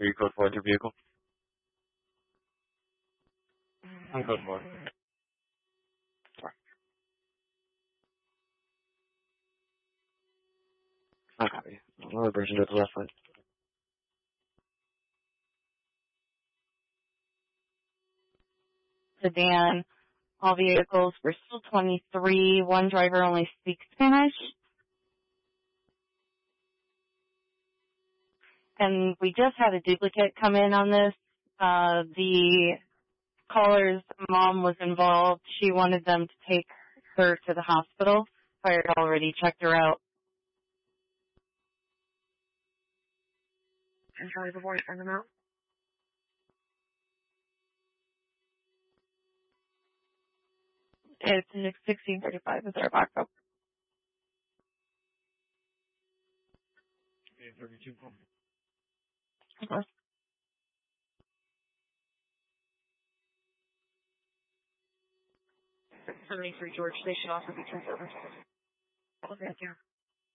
you code 4 your vehicle? I'm code 4. Sorry. Not copy. Another person to the left side. Sedan. All vehicles were still 23. One driver only speaks Spanish. And we just had a duplicate come in on this. The caller's mom was involved. She wanted them to take her to the hospital. Fire had already checked her out. And Charlie before you send them out? It's 1635 is our backup. Okay, 32. Of course. 73 George Station, also between service. Okay, yeah.